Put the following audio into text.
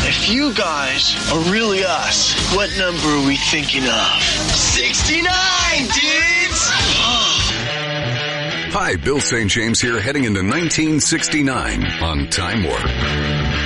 If you guys are really us, what number are we thinking of? 69, dudes! Hi, Bill St. James here, heading into 1969 on Time Warp.